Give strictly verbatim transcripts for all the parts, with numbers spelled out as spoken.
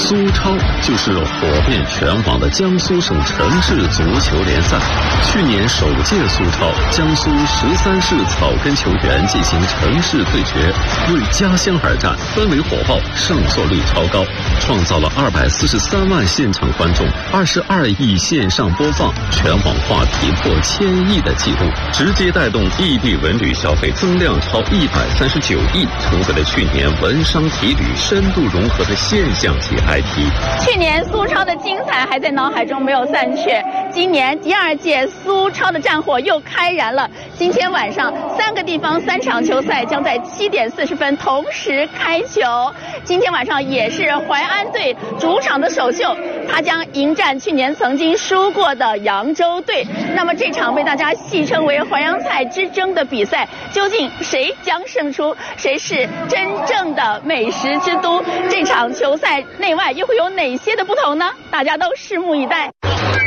苏超就是火遍全网的江苏省城市足球联赛。去年首届苏超，江苏十三市草根球员进行城市对决，为家乡而战，氛围火爆，上座率超高，创造了二百四十三万现场观众、二十二亿线上播放、全网话题破千亿的记录，直接带动异地文旅消费增量超一百三十九亿，成为了去年文商体旅深度融合的现象级 I P。 去年苏超的精彩还在脑海中没有散去，今年第二届苏超的战火又开燃了。今天晚上三个地方三场球赛将在七点四十分同时开球。今天晚上也是淮安队主场的首秀，他将迎战去年曾经输过的扬州队。那么这场被大家戏称为淮扬菜之争的比赛，究竟谁将胜出？谁是真正的美食之都？这场球赛内外又会有哪些的不同呢？大家都拭目以待。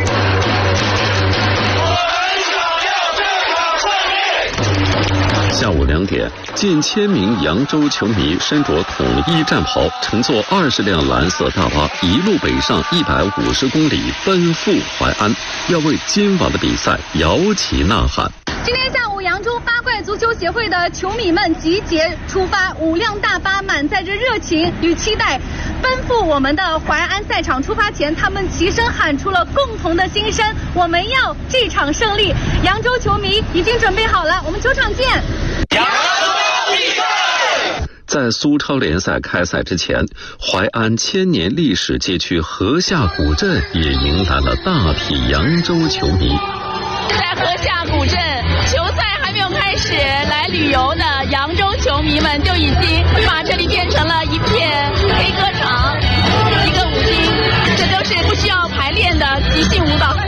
下午两点，近千名扬州球迷身着统一战袍，乘坐二十辆蓝色大巴，一路北上一百五十公里，奔赴淮安，要为今晚的比赛摇旗呐喊。 今天下午，扬州八怪足球协会的球迷们集结出发，五辆大巴满载着热情与期待，奔赴我们的淮安赛场。出发前，他们齐声喊出了共同的心声：我们要这场胜利！扬州球迷已经准备好了，我们球场见！ 扬州比赛。 在苏超联赛开赛之前，淮安千年历史街区河下古镇也迎来了大批扬州球迷。 在河下古镇，球赛还没有开始，来旅游的扬州球迷们就已经把这里变成了一片 K 歌场，一个舞厅，这都是不需要排练的即兴舞蹈。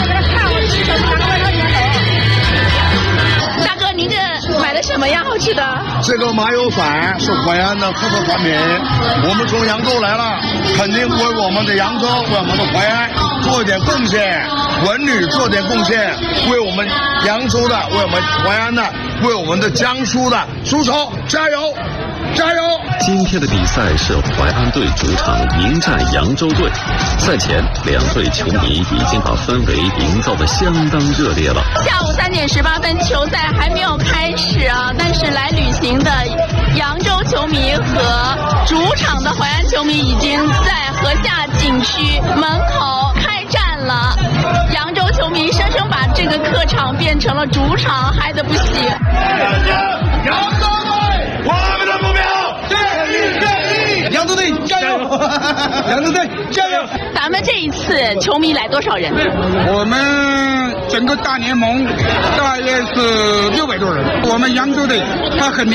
大哥，您这买的什么呀？好吃的？ 这个麻油伞是淮安的特色产品，我们从扬州来了，肯定为我们的扬州、为我们的淮安做一点贡献，文旅做点贡献，为我们扬州的、为我们淮安的、为我们的江苏的苏超加油！加油！ 今天的比赛是淮安队主场迎战扬州队。赛前，两队球迷已经把氛围营造得相当热烈了。 下午三点十八分，球赛还没有开始啊，但是来旅行的扬州球迷和主场的淮安球迷已经在河下景区门口开战了。扬州球迷生生把这个客场变成了主场，嗨得不行。 扬州队，我们的目标胜利胜利！ 扬州队加油！扬州队加油！ 咱们这一次球迷来多少人？ 我们整个大联盟大约是六百多人。我们扬州队他很